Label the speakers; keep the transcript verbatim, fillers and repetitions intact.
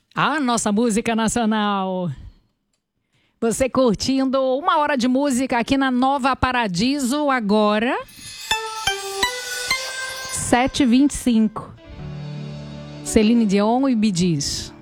Speaker 1: A nossa música nacional. Você curtindo uma hora de música aqui na Nova Paradiso agora. sete e vinte e cinco. Celine Dion e Bee Gees.